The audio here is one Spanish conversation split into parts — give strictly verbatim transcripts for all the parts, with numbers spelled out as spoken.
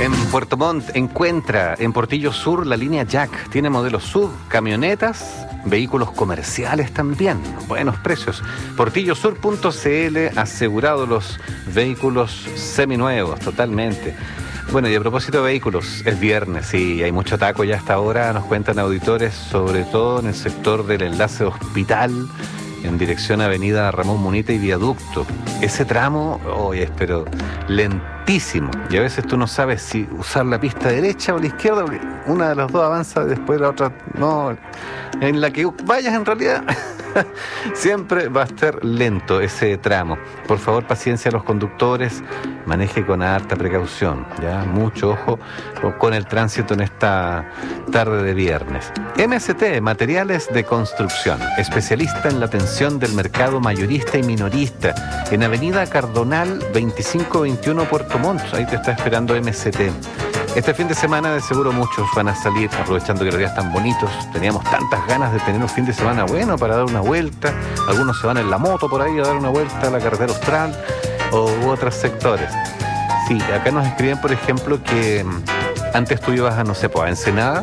En Puerto Montt encuentra en Portillo Sur la línea Jack. Tiene modelos S U V, camionetas, vehículos comerciales también. Buenos precios. portillo sur punto c l, asegurado los vehículos seminuevos, totalmente. Bueno, y a propósito de vehículos, es viernes, sí, hay mucho taco ya hasta ahora, nos cuentan auditores, sobre todo en el sector del enlace Hospital, en dirección a Avenida Ramón Munita y Viaducto. Ese tramo, oye, es pero lentísimo. Y a veces tú no sabes si usar la pista derecha o la izquierda, porque una de las dos avanza, después la otra no. En la que vayas en realidad, siempre va a estar lento ese tramo. Por favor, paciencia a los conductores, maneje con harta precaución, ya, mucho ojo con el tránsito en esta tarde de viernes. M S T, Materiales de Construcción, especialista en la atención del mercado mayorista y minorista, en Avenida Cardonal veinticinco veintiuno Puerto Montt. Ahí te está esperando M S T. Este fin de semana de seguro muchos van a salir, aprovechando que los días están bonitos. Teníamos tantas ganas de tener un fin de semana bueno para dar una vuelta. Algunos se van en la moto por ahí a dar una vuelta a la carretera austral o u otros sectores. Sí, acá nos escriben, por ejemplo, que antes tú ibas a, no sé, pues a Ensenada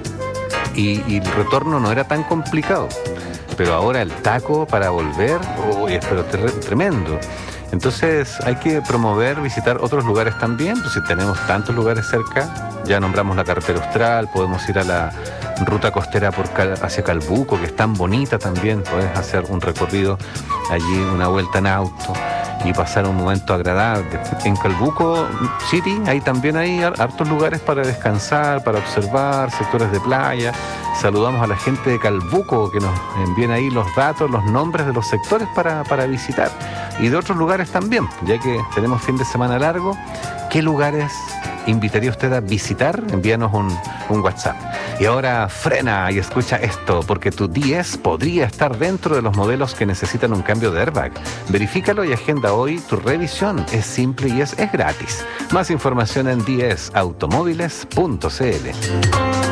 y, y el retorno no era tan complicado. Pero ahora el taco para volver, uy, es pero tremendo. Entonces hay que promover, visitar otros lugares también, pues si tenemos tantos lugares cerca, ya nombramos la carretera austral, podemos ir a la ruta costera por Cal, hacia Calbuco, que es tan bonita también, puedes hacer un recorrido allí, una vuelta en auto y pasar un momento agradable. En Calbuco City, ahí también hay hartos lugares para descansar, para observar, sectores de playa. Saludamos a la gente de Calbuco que nos envíen ahí los datos, los nombres de los sectores para, para visitar. Y de otros lugares también, ya que tenemos fin de semana largo. ¿Qué lugares invitaría usted a visitar? Envíanos un, un WhatsApp. Y ahora frena y escucha esto, porque tu D S podría estar dentro de los modelos que necesitan un cambio de airbag. Verifícalo y agenda hoy tu revisión. Es simple y es, es gratis. Más información en d s automóviles punto c l.